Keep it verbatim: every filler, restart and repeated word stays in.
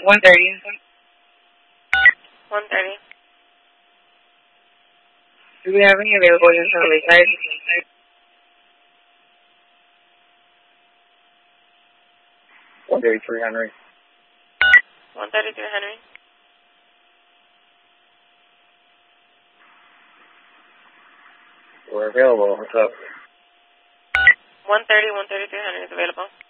one thirty. one thirty. Do we have any available units on the side? one thirty-three Henry. one thirty-three Henry. We're available. What's up? one thirty, one thirty-three Henry is available.